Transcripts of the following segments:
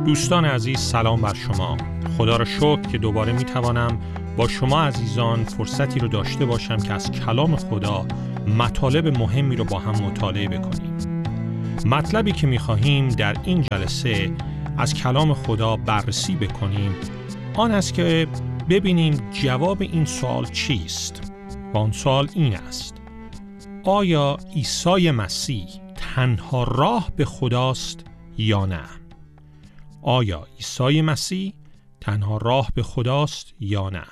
دوستان عزیز، سلام بر شما. خدا را شکر که دوباره میتوانم با شما عزیزان فرصتی رو داشته باشم که از کلام خدا مطالب مهمی رو با هم مطالعه بکنیم. مطلبی که میخواهیم در این جلسه از کلام خدا بررسی بکنیم آن است که ببینیم جواب این سوال چیست. و آن سوال این است: آیا عیسی مسیح تنها راه به خداست یا نه؟ آیا عیسی مسیح تنها راه به خداست یا نه؟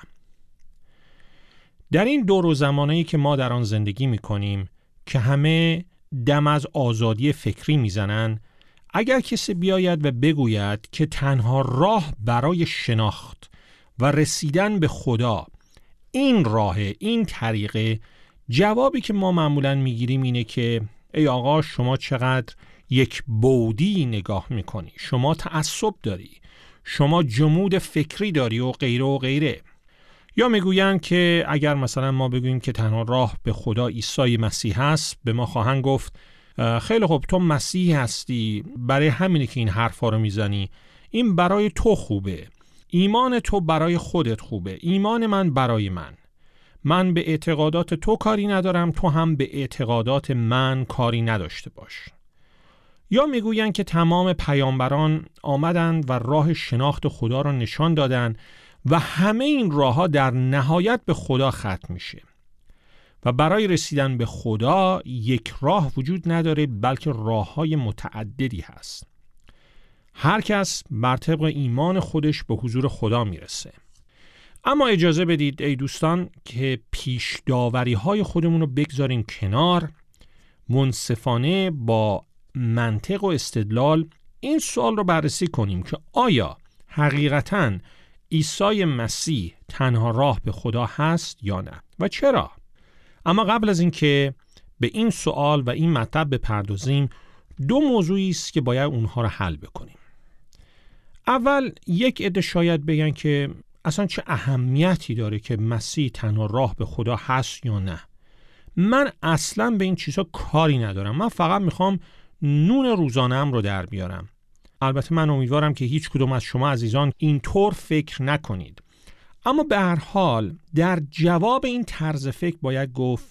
در این دور و زمانه‌ای که ما در آن زندگی می‌کنیم که همه دم از آزادی فکری میزنن، اگر کسی بیاید و بگوید که تنها راه برای شناخت و رسیدن به خدا این راه، این طریقه، جوابی که ما معمولاً میگیریم اینه که ای آقا، شما چقدر یک بعدی نگاه میکنی، شما تعصب داری، شما جمود فکری داری و غیره و غیره. یا میگوین که اگر مثلا ما بگوییم که تنها راه به خدا عیسی مسیح هست، به ما خواهند گفت خیلی خوب، تو مسیح هستی، برای همینه که این حرفا رو میزنی، این برای تو خوبه، ایمان تو برای خودت خوبه، ایمان من برای من به اعتقادات تو کاری ندارم، تو هم به اعتقادات من کاری نداشته باش. یا میگوین که تمام پیامبران آمدند و راه شناخت خدا را نشان دادند و همه این راه‌ها در نهایت به خدا ختم میشه و برای رسیدن به خدا یک راه وجود نداره، بلکه راه‌های متعددی هست. هر کس بر طبق ایمان خودش به حضور خدا میرسه. اما اجازه بدید ای دوستان که پیش داوری‌های خودمون رو بگذاریم کنار، منصفانه با منطق و استدلال این سوال رو بررسی کنیم که آیا حقیقتاً عیسی مسیح تنها راه به خدا هست یا نه و چرا؟ اما قبل از این که به این سوال و این مطلب بپردازیم، دو موضوعی است که باید اونها رو حل بکنیم. اول، یک عده شاید بگن که اصلا چه اهمیتی داره که مسیح تنها راه به خدا هست یا نه. من اصلا به این چیزا کاری ندارم، من فقط میخوام نون روزانه‌ام رو در بیارم. البته من امیدوارم که هیچ کدوم از شما عزیزان اینطور فکر نکنید. اما به هر حال در جواب این طرز فکر باید گفت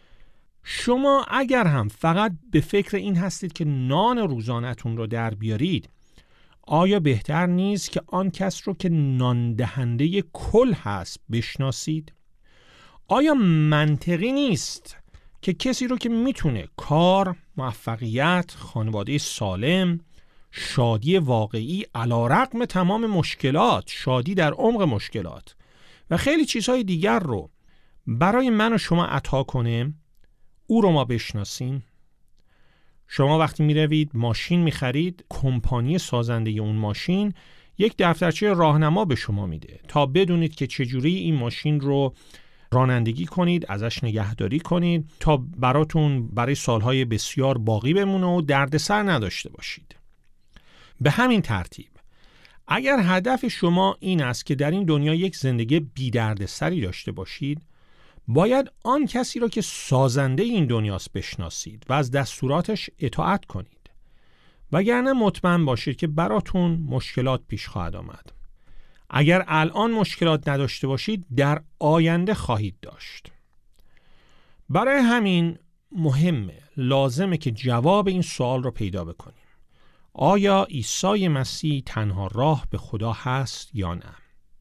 شما اگر هم فقط به فکر این هستید که نان روزانه‌تون رو در بیارید، آیا بهتر نیست که آن کس رو که نان دهنده کل هست بشناسید؟ آیا منطقی نیست که کسی رو که میتونه کار، موفقیت، خانواده سالم، شادی واقعی علیرغم تمام مشکلات، شادی در عمق مشکلات و خیلی چیزهای دیگر رو برای من و شما عطا کنه، او رو ما بشناسیم؟ شما وقتی میروید ماشین میخرید، کمپانی سازنده اون ماشین یک دفترچه راهنما به شما میده تا بدونید که چجوری این ماشین رو رانندگی کنید، ازش نگهداری کنید تا براتون برای سالهای بسیار باقی بمونه و دردسر نداشته باشید. به همین ترتیب اگر هدف شما این است که در این دنیا یک زندگی بی دردسری داشته باشید، باید آن کسی را که سازنده این دنیاست بشناسید و از دستوراتش اطاعت کنید، وگرنه مطمئن باشید که براتون مشکلات پیش خواهد آمد. اگر الان مشکلات نداشته باشید، در آینده خواهید داشت. برای همین لازمه که جواب این سوال رو پیدا بکنیم: آیا عیسی مسیح تنها راه به خدا هست یا نه؟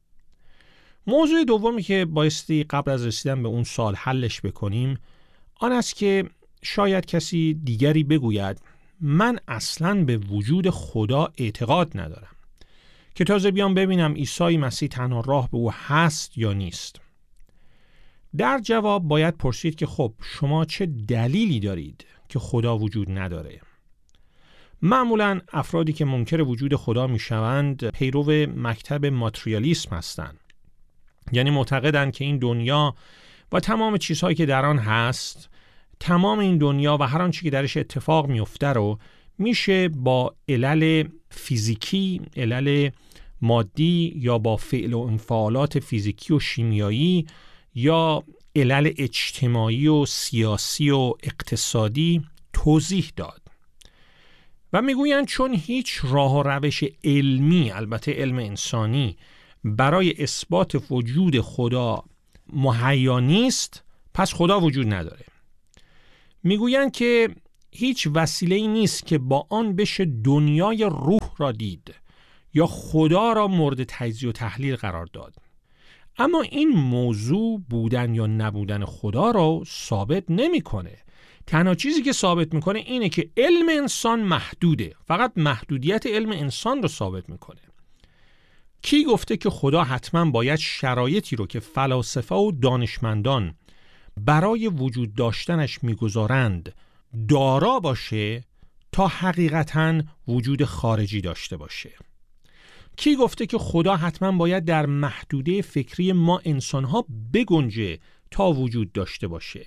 موضوع دومی که بایستی قبل از رسیدن به اون سوال حلش بکنیم آن است که شاید کسی دیگری بگوید من اصلاً به وجود خدا اعتقاد ندارم، که تازه بیام ببینم عیسی مسیح تنها راه به او هست یا نیست. در جواب باید پرسید که خب شما چه دلیلی دارید که خدا وجود نداره؟ معمولاً افرادی که منکر وجود خدا میشوند پیرو مکتب ماتریالیسم هستند. یعنی معتقدند که این دنیا و تمام چیزهایی که در آن هست، تمام این دنیا و هر آنچه که درش اتفاق میفته رو میشه با علل فیزیکی، علل مادی یا با فعل و انفعالات فیزیکی و شیمیایی یا علل اجتماعی و سیاسی و اقتصادی توضیح داد. و میگویند چون هیچ راه و روش علمی، البته علم انسانی، برای اثبات وجود خدا مهیا نیست، پس خدا وجود نداره. میگویند که هیچ وسیله‌ای نیست که با آن بشه دنیای روح را دید یا خدا را مورد تجزیه و تحلیل قرار داد. اما این موضوع بودن یا نبودن خدا را ثابت نمی‌کنه. تنها چیزی که ثابت میکنه اینه که علم انسان محدوده. فقط محدودیت علم انسان رو ثابت میکنه. کی گفته که خدا حتما باید شرایطی رو که فلاسفه و دانشمندان برای وجود داشتنش میگذارند دارا باشه تا حقیقتاً وجود خارجی داشته باشه؟ کی گفته که خدا حتما باید در محدوده فکری ما انسانها بگنجه تا وجود داشته باشه؟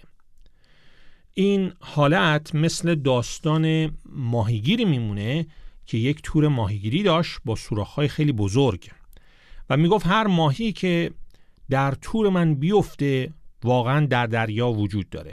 این حالت مثل داستان ماهیگیری میمونه که یک تور ماهیگیری داشت با سوراخ‌های خیلی بزرگ و میگفت هر ماهی که در تور من بیفته واقعا در دریا وجود داره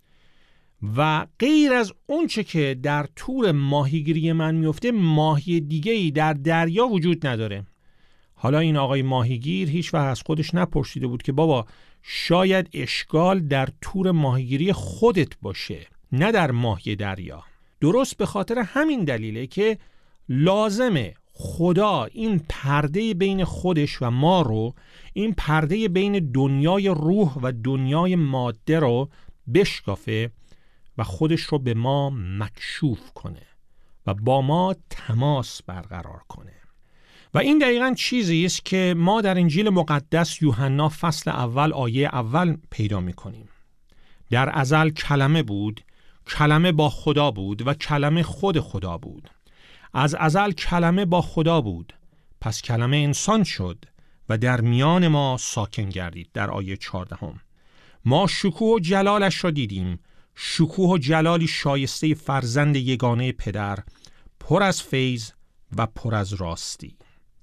و غیر از اون چه که در تور ماهیگیری من میفته ماهی دیگه‌ای در دریا وجود نداره. حالا این آقای ماهیگیر هیچ وقت از خودش نپرسیده بود که بابا شاید اشکال در تور ماهیگیری خودت باشه، نه در ماهی دریا. درست به خاطر همین دلیله که لازمه خدا این پرده بین خودش و ما رو، این پرده بین دنیای روح و دنیای ماده رو بشکافه و خودش رو به ما مکشوف کنه و با ما تماس برقرار کنه. و این دقیقاً چیزی است که ما در انجیل مقدس یوحنا فصل اول آیه اول پیدا می‌کنیم. در ازل کلمه بود، کلمه با خدا بود و کلمه خود خدا بود. از ازل کلمه با خدا بود، پس کلمه انسان شد و در میان ما ساکن گردید. در آیه 14 ما شکوه و جلالش را دیدیم، شکوه و جلالی شایسته فرزند یگانه پدر، پر از فیض و پر از راستی.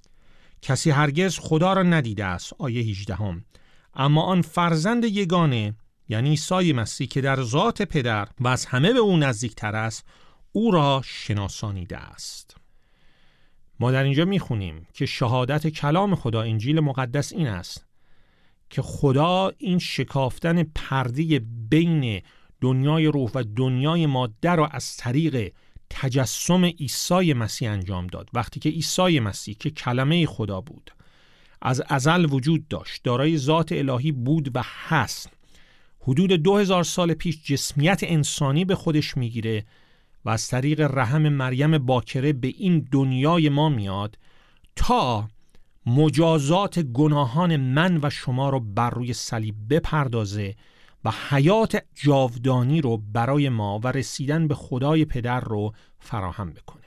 کسی هرگز خدا را ندیده است. آیه 18 اما آن فرزند یگانه یعنی عیسی مسیح که در ذات پدر و از همه به او نزدیکتر است او را شناسانیده است. ما در اینجا میخونیم که شهادت کلام خدا انجیل مقدس این است که خدا این شکافتن پرده بین دنیای روح و دنیای ماده را از طریق تجسم عیسی مسیح انجام داد. وقتی که عیسی مسیح که کلمه خدا بود، از ازل وجود داشت، دارای ذات الهی بود و هست، حدود 2000 سال پیش جسمیت انسانی به خودش میگیره و از طریق رحم مریم باکره به این دنیای ما میاد تا مجازات گناهان من و شما رو بر روی صلیب بپردازه و حیات جاودانی رو برای ما و رسیدن به خدای پدر رو فراهم بکنه.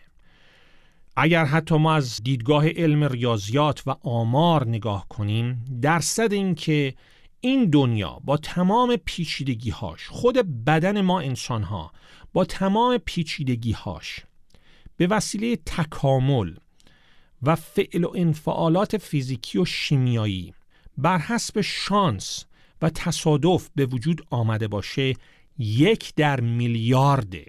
اگر حتی ما از دیدگاه علم ریاضیات و آمار نگاه کنیم، درصد این که این دنیا با تمام پیچیدگی‌هاش، خود بدن ما انسان‌ها با تمام پیچیدگی‌هاش به وسیله تکامل و فعل و انفعالات فیزیکی و شیمیایی بر حسب شانس و تصادف به وجود آمده باشه 1 در میلیارده.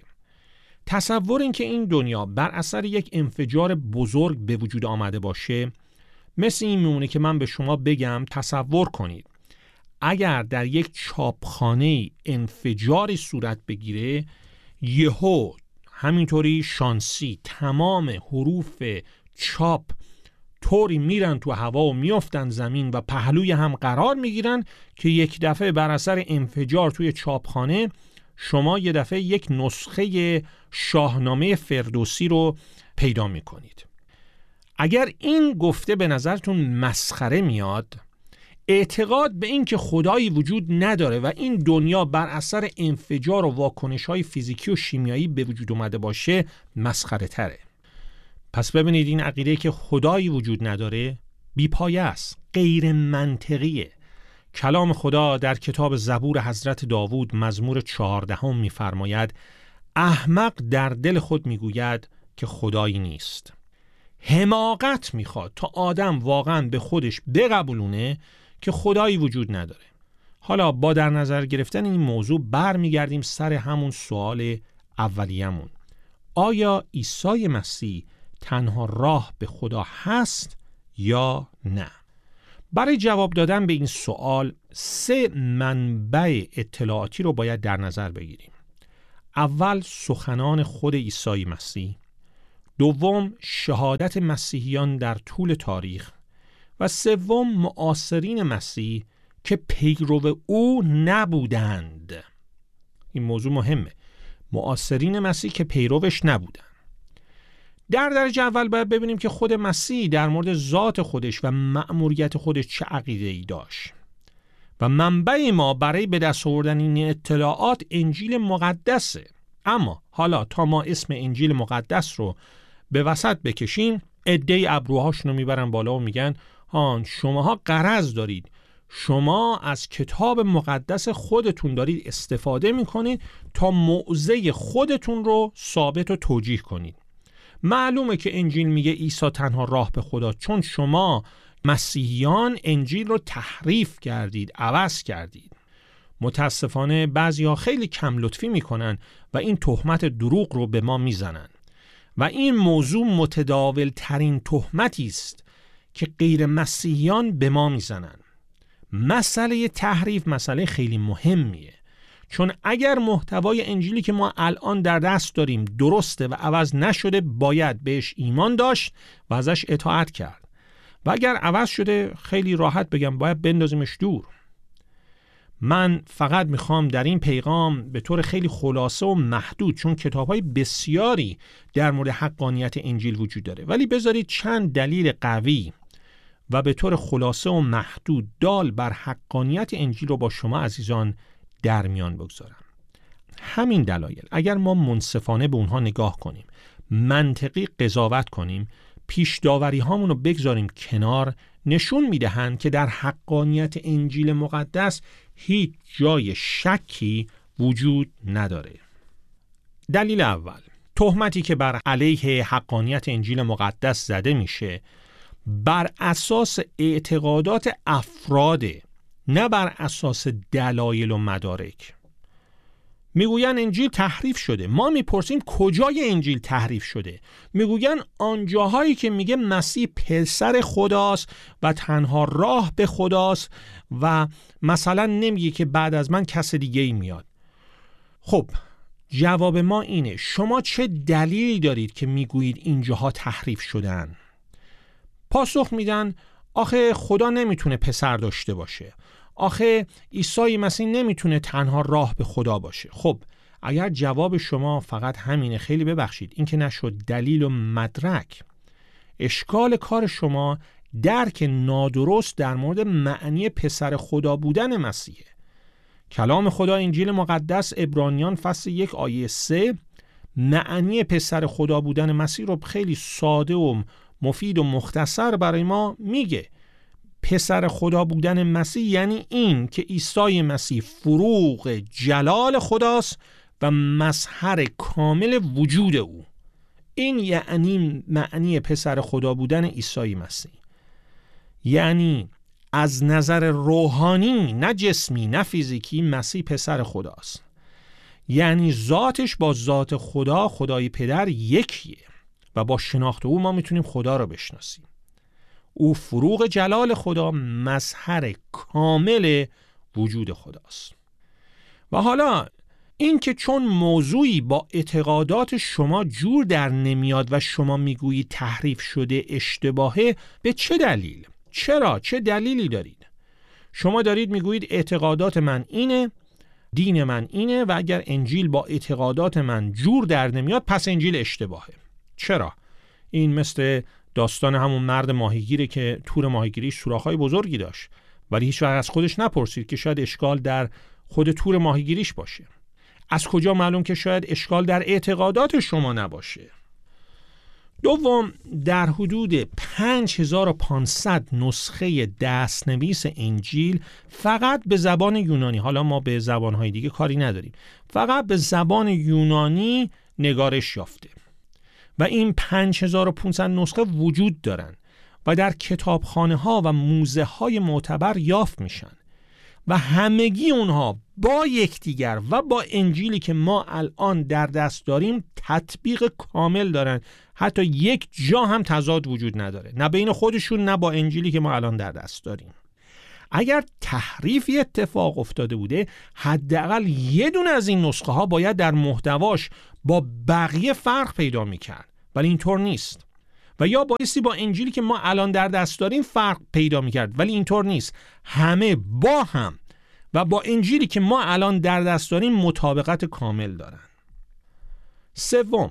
تصور این که این دنیا بر اثر یک انفجار بزرگ به وجود آمده باشه مثل این میمونه که من به شما بگم تصور کنید اگر در یک چاپخانه انفجاری صورت بگیره، یهو همینطوری شانسی تمام حروف چاپ طوری میرن تو هوا و میافتن زمین و پهلوی هم قرار میگیرن که یک دفعه بر اثر انفجار توی چاپخانه شما یه دفعه یک نسخه شاهنامه فردوسی رو پیدا میکنید. اگر این گفته به نظرتون مسخره میاد، اعتقاد به این که خدایی وجود نداره و این دنیا بر اثر انفجار و واکنش‌های فیزیکی و شیمیایی به وجود اومده باشه مسخره تره. پس ببینید این عقیده که خدایی وجود نداره بی‌پایه است، غیر منطقیه. کلام خدا در کتاب زبور حضرت داوود مزمور 14 می‌فرماید احمق در دل خود میگوید که خدایی نیست. حماقت میخواد تا آدم واقعا به خودش بقبولونه که خدایی وجود نداره. حالا با در نظر گرفتن این موضوع برمیگردیم سر همون سوال اولیه‌مون. آیا عیسی مسیح تنها راه به خدا هست یا نه؟ برای جواب دادن به این سوال 3 منبع اطلاعاتی رو باید در نظر بگیریم. اول سخنان خود عیسی مسیح، دوم شهادت مسیحیان در طول تاریخ و سوم معاصرین مسیح که پیرو او نبودند. این موضوع مهمه. معاصرین مسیح که پیروش نبودند. در درجه اول باید ببینیم که خود مسیح در مورد ذات خودش و مأموریت خودش چه عقیده‌ای داشت. و منبع ما برای به دست آوردن این اطلاعات انجیل مقدسه. اما حالا تا ما اسم انجیل مقدس رو به وسط بکشیم، عده‌ای ابروهاشون رو میبرن بالا و میگن شماها غرض دارید، شما از کتاب مقدس خودتون دارید استفاده میکنید تا موضع خودتون رو ثابت و توجیه کنید. معلومه که انجیل میگه عیسی تنها راه به خدا، چون شما مسیحیان انجیل رو تحریف کردید، عوض کردید. متاسفانه بعضی‌ها خیلی کم لطفی میکنن و این تهمت دروغ رو به ما میزنن و این موضوع متداول ترین تهمتی است که غیر مسیحیان به ما میزنن. مسئله تحریف مسئله خیلی مهمیه، چون اگر محتوای انجیلی که ما الان در دست داریم درسته و عوض نشده، باید بهش ایمان داشت و ازش اطاعت کرد. و اگر عوض شده، خیلی راحت بگم باید بندازیمش دور. من فقط میخوام در این پیغام به طور خیلی خلاصه و محدود، چون کتاب‌های بسیاری در مورد حقانیت انجیل وجود داره، ولی بذارید چند دلیل قوی و به طور خلاصه و محدود دال بر حقانیت انجیل رو با شما عزیزان در میان بگذارم. همین دلایل اگر ما منصفانه به اونها نگاه کنیم، منطقی قضاوت کنیم، پیش داوری هامون رو بگذاریم کنار، نشون میدهند که در حقانیت انجیل مقدس هیچ جای شکی وجود نداره. دلیل اول، تهمتی که بر علیه حقانیت انجیل مقدس زده میشه بر اساس اعتقادات افراده، نه بر اساس دلایل و مدارک. میگوین انجیل تحریف شده. ما میپرسیم کجای انجیل تحریف شده؟ میگوین آنجاهایی که میگه مسیح پسر خداست و تنها راه به خداست و مثلا نمیگه که بعد از من کس دیگه ای میاد. خب جواب ما اینه، شما چه دلیلی دارید که میگویید اینجاها تحریف شدن؟ پاسخ میدن آخه خدا نمیتونه پسر داشته باشه، آخه عیسی مسیح نمیتونه تنها راه به خدا باشه. خب اگر جواب شما فقط همینه، خیلی ببخشید، این که نشد دلیل و مدرک. اشکال کار شما درک نادرست در مورد معنی پسر خدا بودن مسیحه. کلام خدا انجیل مقدس عبرانیان فصل 1 آیه 3 معنی پسر خدا بودن مسیح رو خیلی ساده و مفید و مختصر برای ما میگه. پسر خدا بودن مسیح یعنی این که عیسی مسیح فروغ جلال خداست و مظهر کامل وجود او. این یعنی معنی پسر خدا بودن عیسی مسیح. یعنی از نظر روحانی، نه جسمی نه فیزیکی، مسیح پسر خداست. یعنی ذاتش با ذات خدا، خدای پدر، یکیه و با شناخت او ما میتونیم خدا رو بشناسیم. او فروغ جلال خدا، مظهر کامل وجود خداست. و حالا این که چون موضوعی با اعتقادات شما جور در نمیاد و شما میگویید تحریف شده، اشتباهه، به چه دلیل؟ چرا؟ چه دلیلی دارید؟ شما دارید میگویید اعتقادات من اینه، دین من اینه و اگر انجیل با اعتقادات من جور در نمیاد پس انجیل اشتباهه. چرا؟ این مثل داستان همون مرد ماهیگیره که تور ماهیگیریش سوراخ‌های بزرگی داشت ولی هیچ وقت از خودش نپرسید که شاید اشکال در خود تور ماهیگیریش باشه. از کجا معلوم که شاید اشکال در اعتقادات شما نباشه؟ دوم، در حدود 5500 نسخه دستنویس انجیل فقط به زبان یونانی، حالا ما به زبان‌های دیگه کاری نداریم، فقط به زبان یونانی نگارش یافته و این 5500 نسخه وجود دارن و در کتابخانه ها و موزه های معتبر یافت میشن و همگی اونها با یکدیگر و با انجیلی که ما الان در دست داریم تطبیق کامل دارن. حتی یک جا هم تضاد وجود نداره، نه بین خودشون نه با انجیلی که ما الان در دست داریم. اگر تحریفی اتفاق افتاده بوده، حداقل یه دونه از این نسخه ها باید در محتواش با بقیه فرق پیدا میکرد، ولی اینطور نیست. و یا بایستی با انجیلی که ما الان در دست داریم فرق پیدا میکرد، ولی اینطور نیست. همه با هم و با انجیلی که ما الان در دست داریم مطابقت کامل دارن. سوم،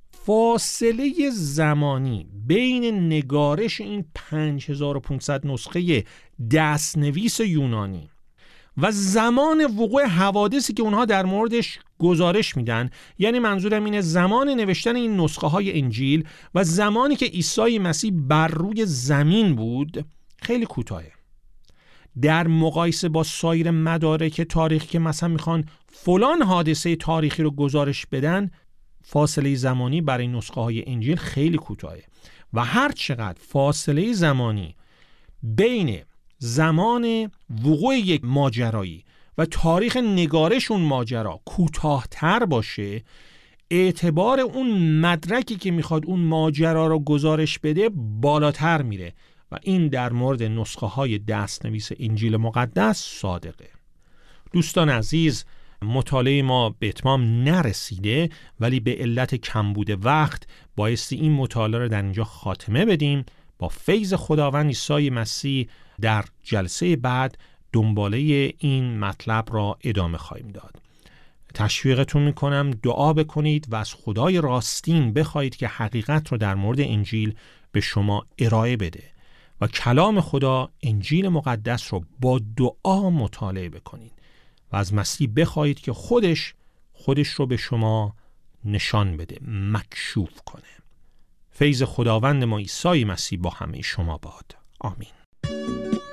فاصله زمانی بین نگارش این 5500 نسخه دستنویس یونانی و زمان وقوع حوادثی که اونها در موردش گزارش میدن، یعنی منظورم اینه زمان نوشتن این نسخه های انجیل و زمانی که عیسی مسیح بر روی زمین بود، خیلی کوتاهه. در مقایسه با سایر مدارک تاریخی که مثلا میخوان فلان حادثه تاریخی رو گزارش بدن، فاصله زمانی برای نسخه های انجیل خیلی کوتاهه. و هر چقدر فاصله زمانی بین زمان وقوع یک ماجرایی و تاریخ نگارش اون ماجرا کوتاه‌تر باشه، اعتبار اون مدرکی که میخواد اون ماجرا رو گزارش بده بالاتر میره و این در مورد نسخه های دستنویس انجیل مقدس صادقه. دوستان عزیز، مطالعه ما به اتمام نرسیده، ولی به علت کمبود وقت بایستی این مطالعه رو در اینجا خاتمه بدیم. با فیض خداوند عیسی مسیح در جلسه بعد دنباله این مطلب را ادامه خواهیم داد. تشویقتون میکنم دعا بکنید و از خدای راستین بخواید که حقیقت رو در مورد انجیل به شما ارائه بده و کلام خدا انجیل مقدس رو با دعا مطالعه بکنید و از مسیح بخواید که خودش رو به شما نشان بده، مکشوف کنه. فیض خداوند ما عیسی مسیح با همه شما باد. آمین.